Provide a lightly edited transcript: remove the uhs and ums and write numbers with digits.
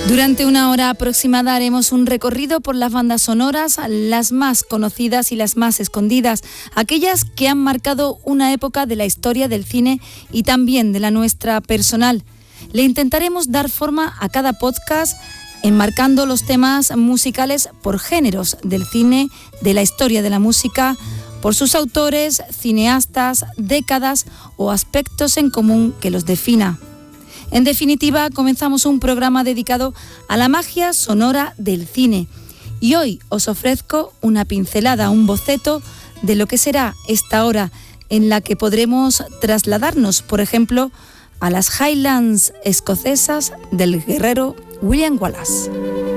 Durante una hora aproximada haremos un recorrido por las bandas sonoras, las más conocidas y las más escondidas, aquellas que han marcado una época de la historia del cine y también de la nuestra personal. Le intentaremos dar forma a cada podcast enmarcando los temas musicales por géneros del cine, de la historia de la música, por sus autores, cineastas, décadas o aspectos en común que los defina. En definitiva, comenzamos un programa dedicado a la magia sonora del cine. Y hoy os ofrezco una pincelada, un boceto de lo que será esta hora en la que podremos trasladarnos, por ejemplo, a las Highlands escocesas del guerrero William Wallace.